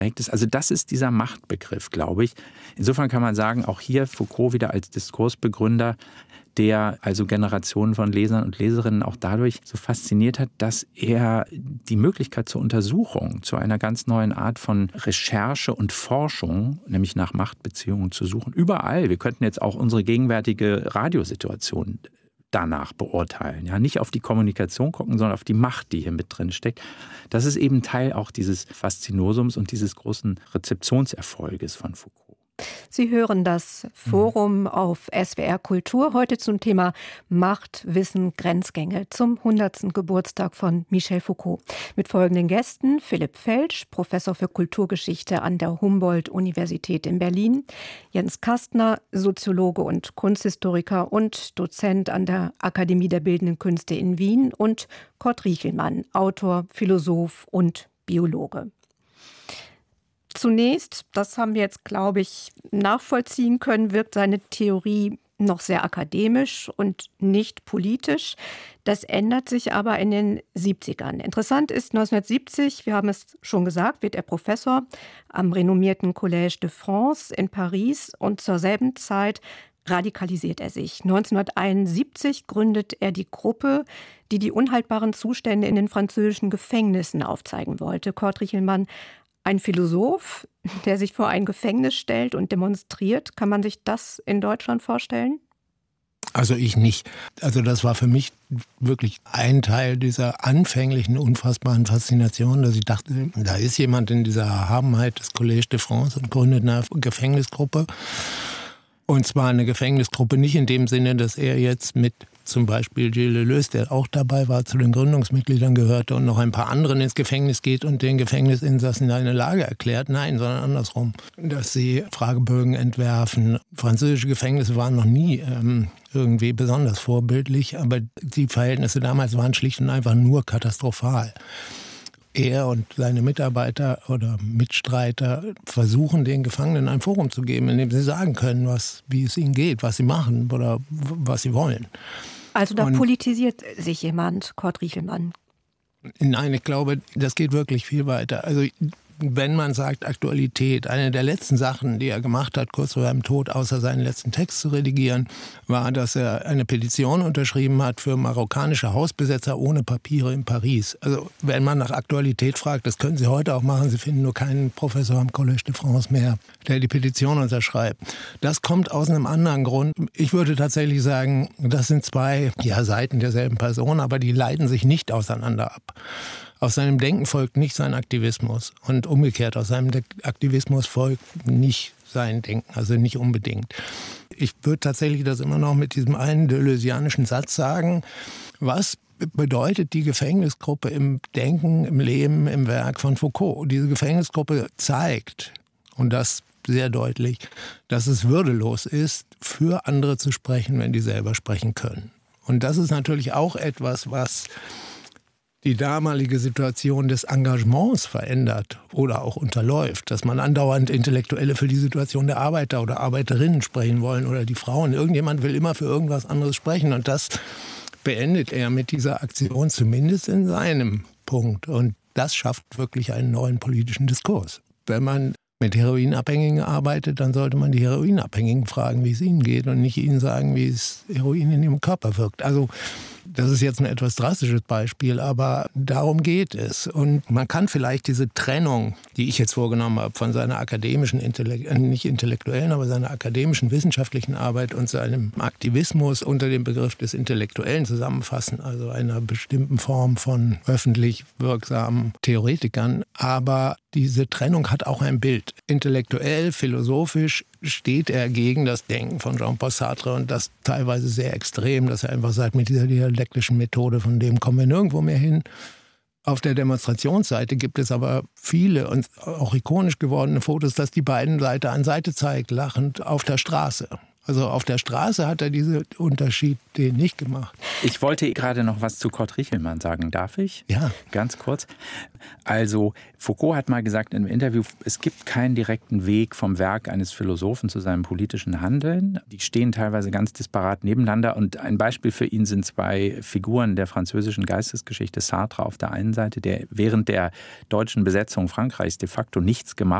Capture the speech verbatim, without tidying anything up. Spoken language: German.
ist. Also das ist dieser Machtbegriff, glaube ich. Insofern kann man sagen, auch hier Foucault wieder als Diskursbegründer, der also Generationen von Lesern und Leserinnen auch dadurch so fasziniert hat, dass er die Möglichkeit zur Untersuchung, zu einer ganz neuen Art von Recherche und Forschung, nämlich nach Machtbeziehungen zu suchen, überall. Wir könnten jetzt auch unsere gegenwärtige Radiosituation danach beurteilen. Ja, nicht auf die Kommunikation gucken, sondern auf die Macht, die hier mit drin steckt. Das ist eben Teil auch dieses Faszinosums und dieses großen Rezeptionserfolges von Foucault. Sie hören das Forum auf S W R Kultur, heute zum Thema Macht, Wissen, Grenzgänge zum hundertsten Geburtstag von Michel Foucault. Mit folgenden Gästen: Philipp Felsch, Professor für Kulturgeschichte an der Humboldt-Universität in Berlin, Jens Kastner, Soziologe und Kunsthistoriker und Dozent an der Akademie der Bildenden Künste in Wien, und Kurt Riechelmann, Autor, Philosoph und Biologe. Zunächst, das haben wir jetzt, glaube ich, nachvollziehen können, wirkt seine Theorie noch sehr akademisch und nicht politisch. Das ändert sich aber in den siebzigern. Interessant ist, neunzehnhundertsiebzig, wir haben es schon gesagt, wird er Professor am renommierten Collège de France in Paris, und zur selben Zeit radikalisiert er sich. neunzehnhunderteinundsiebzig gründet er die Gruppe, die die unhaltbaren Zustände in den französischen Gefängnissen aufzeigen wollte. Kurt Riechelmann, ein Philosoph, der sich vor ein Gefängnis stellt und demonstriert. Kann man sich das in Deutschland vorstellen? Also ich nicht. Also das war für mich wirklich ein Teil dieser anfänglichen, unfassbaren Faszination, dass ich dachte, da ist jemand in dieser Erhabenheit des Collège de France und gründet eine Gefängnisgruppe. Und zwar eine Gefängnisgruppe nicht in dem Sinne, dass er jetzt mit zum Beispiel Gilles Deleuze, der auch dabei war, zu den Gründungsmitgliedern gehörte, und noch ein paar anderen ins Gefängnis geht und den Gefängnisinsassen in eine Lage erklärt. Nein, sondern andersrum. Dass sie Fragebögen entwerfen. Französische Gefängnisse waren noch nie ähm, irgendwie besonders vorbildlich, aber die Verhältnisse damals waren schlicht und einfach nur katastrophal. Er und seine Mitarbeiter oder Mitstreiter versuchen, den Gefangenen ein Forum zu geben, in dem sie sagen können, was, wie es ihnen geht, was sie machen oder was sie wollen. Also da und politisiert sich jemand, Kurt Riechelmann? Nein, ich glaube, das geht wirklich viel weiter. Also wenn man sagt Aktualität, eine der letzten Sachen, die er gemacht hat, kurz vor seinem Tod, außer seinen letzten Text zu redigieren, war, dass er eine Petition unterschrieben hat für marokkanische Hausbesetzer ohne Papiere in Paris. Also wenn man nach Aktualität fragt, das können Sie heute auch machen, Sie finden nur keinen Professor am Collège de France mehr, der die Petition unterschreibt. Das kommt aus einem anderen Grund. Ich würde tatsächlich sagen, das sind zwei ja, Seiten derselben Person, aber die leiten sich nicht auseinander ab. Aus seinem Denken folgt nicht sein Aktivismus und umgekehrt, aus seinem Aktivismus folgt nicht sein Denken, also nicht unbedingt. Ich würde tatsächlich das immer noch mit diesem einen deleuzianischen Satz sagen. Was bedeutet die Gefängnisgruppe im Denken, im Leben, im Werk von Foucault? Diese Gefängnisgruppe zeigt, und das sehr deutlich, dass es würdelos ist, für andere zu sprechen, wenn die selber sprechen können. Und das ist natürlich auch etwas, was die damalige Situation des Engagements verändert oder auch unterläuft, dass man andauernd Intellektuelle für die Situation der Arbeiter oder Arbeiterinnen sprechen wollen oder die Frauen. Irgendjemand will immer für irgendwas anderes sprechen, und das beendet er mit dieser Aktion, zumindest in seinem Punkt. Und das schafft wirklich einen neuen politischen Diskurs. Wenn man mit Heroinabhängigen arbeitet, dann sollte man die Heroinabhängigen fragen, wie es ihnen geht, und nicht ihnen sagen, wie es Heroin in ihrem Körper wirkt. Also das ist jetzt ein etwas drastisches Beispiel, aber darum geht es. Und man kann vielleicht diese Trennung, die ich jetzt vorgenommen habe, von seiner akademischen, Intellekt- nicht intellektuellen, aber seiner akademischen, wissenschaftlichen Arbeit und seinem Aktivismus unter dem Begriff des Intellektuellen zusammenfassen, also einer bestimmten Form von öffentlich wirksamen Theoretikern. Aber diese Trennung hat auch ein Bild. Intellektuell, philosophisch steht er gegen das Denken von Jean-Paul Sartre, und das teilweise sehr extrem, dass er einfach sagt, mit dieser dialektischen Methode, von dem kommen wir nirgendwo mehr hin. Auf der Demonstrationsseite gibt es aber viele und auch ikonisch gewordene Fotos, dass die beiden Seite an Seite zeigt, lachend auf der Straße. Also auf der Straße hat er diesen Unterschied den nicht gemacht. Ich wollte gerade noch was zu Kurt Richelmann sagen. Darf ich? Ja. Ganz kurz. Also Foucault hat mal gesagt in einem Interview, es gibt keinen direkten Weg vom Werk eines Philosophen zu seinem politischen Handeln. Die stehen teilweise ganz disparat nebeneinander. Und ein Beispiel für ihn sind zwei Figuren der französischen Geistesgeschichte. Sartre auf der einen Seite, der während der deutschen Besetzung Frankreichs de facto nichts gemacht